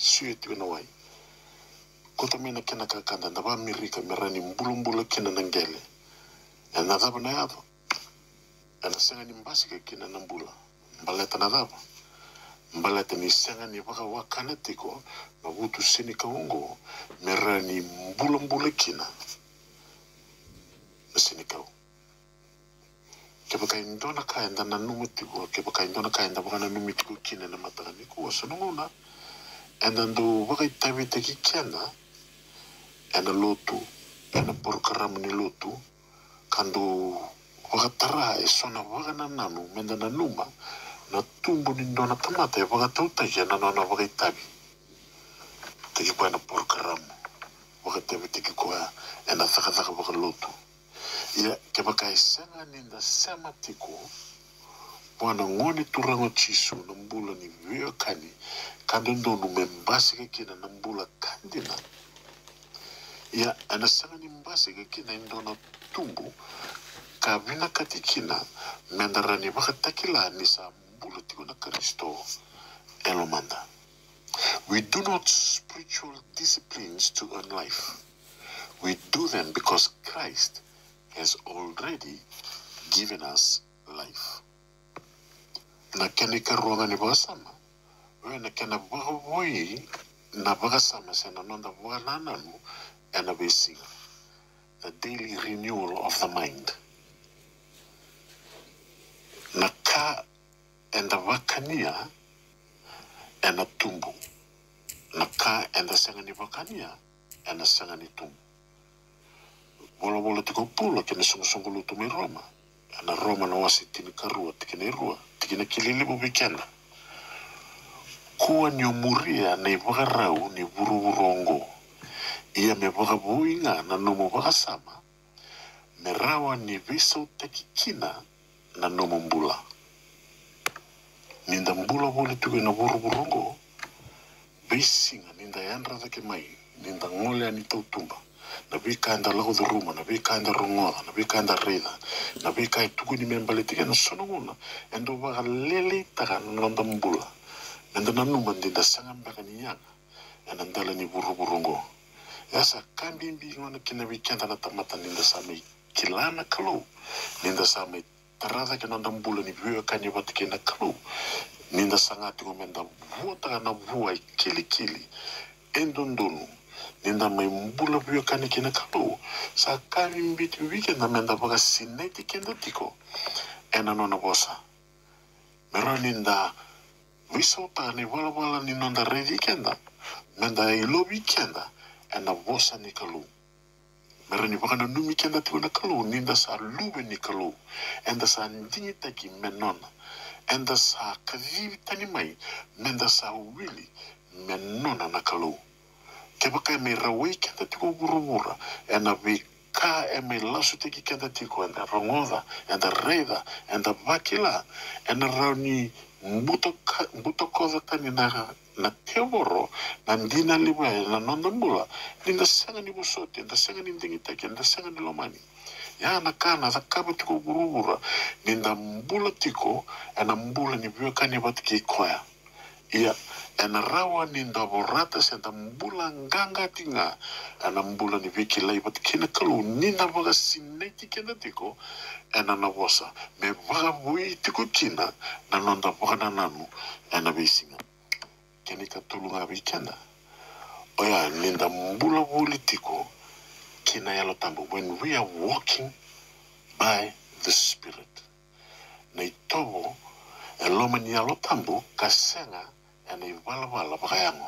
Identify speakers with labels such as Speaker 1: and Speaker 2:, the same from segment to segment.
Speaker 1: sueti na wai kota mina kena kakanda ndaba mirika mirani mbulumbula kena nangele ena daba na yado ena senga ni mbasi ka kena nambula mbaleta na daba mbaleta ni senga ni waka wakana tiko na wutu sini kaungo mirani mbulumbula kena na sini kau kebaka indona kaenda na numitiko kebaka indona kaenda wakana numitiko kena na matagani kuwa sonongona ena ndo waka itabite ki kena ena lotu ena program ni lotu kando wakatara sona wakana nanu menda na numa na tumbo ni ndona tamata ya wakatauta ya na nana wakitabi teki kwa ena program wakatabi teki kwa ena thakataka waka lotu ya kebaka isanga ninda sema tiko wana ngoni turango chisu na mbula ni vio kani kando ndonu membasi kekina na mbula kandina ya anasanga ni mbasi kekina indona tumbu kabina katikina mendarani wakatakila nisa mbula tiko na Kristo elomanda. We do not spiritual disciplines to earn life. We do them because Christ has already given us life. Na kene karonga ni basama. We na kena woi na basama sena nonda wanananu ena besinga. The daily renewal of the mind. Na ka enda wakania ena tumbu. Na ka enda senga ni wakania ena senga ni tumbu. Bola tiko pula kene sungu lutu mi Roma. Ena Roma na wasi tini karua tikine rua. Tikine kililibu wikenda. Kuwa ni umuria na iwagarau ni vuruvurongo. Ia me wagabuinga na nomo wagasama. Merawa ni visa utakikina na nomo mbula. Ninda mbula wole tuke na vuruvurongo. Beisinga ninda yandra zake mai. Ninda ngole anitautumba. Na bika anda lago de ruma, na bika anda rongoda, na bika anda reda, na bika tuku ni membale tika na sonongona, endo waga lele taka nonda mbula. Endo na numa ndinda sanga mbaka ni yanga, enda ndala ni buruburongo. Yasa kambi mbi ngona kina wikenda na tamata ninda same kilana kalau, ninda same tarada ke nonda mbula ni biwe kanya watike na kalau, ninda sangati ngomenda vuota na vuai kili, endo ndonu. Ninda mai mbula biyo kani kina kalau sa kami mbiti wike na menda baga sineti kenda tiko ena nona bosa mero ninda wisauta ni wala ni nonda redi kenda menda ilobi kenda ena bosa ni kalau mero ni baga na numi kenda tiko na kalau ninda sa lube ni kalau enda sa ndingi taki menona enda sa kavivi tani mai menda sa wili menona na kalau kebaka me rawai kenda tiko burubura ena vika me lasu teki kenda tiko ena rongoda ena reda ena vakila ena rauni mbuto koza tani na teoboro na ndina liwa na nondambula ninda senga ni busote ena senga ni ndingi teki ena senga ni lomani ya na kana za kaba tiko burubura ninda mbula tiko ena mbula ni viwekani batiki kwaya iya ena rawa ni ndaborata senda mbula nganga tinga ena mbula ni viki laibat kina kalu nina waga sineti kenda tiko ena na wasa me waga wui tiko kina na nonda waga nanu ena besinga keni katulunga wikenda oya ninda mbula wuli tiko kina yalo tambu when we are walking by the Spirit na itobo eloma ni yalo tambu kasenga ena iwala bakayango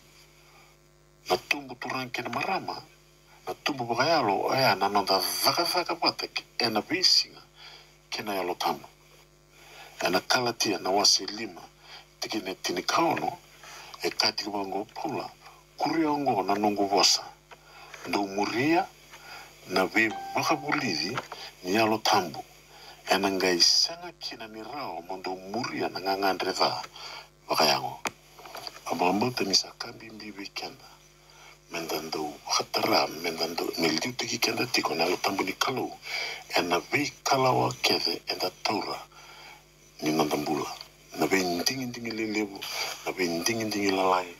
Speaker 1: na tumbu turang kena marama na tumbu bakayalo aya na nonda vaka batek ena besinga kena yalo tamu ena kalatia na wasi lima tikine tini kaono e kati wango pula kuriongo na nungu vosa ndo muria na we wakabulidi ni yalo tambu ena ngai sanga kina ni rao mondo muria na ngangandre dha bakayango abambota ni sakambi mbi wikenda mendando khatara mendando neliu tiki kenda tiko na lotambu ni kalau ena vei kalawa kede enda taura ni nandambula na vei ndingi lelebu na vei ndingi lalai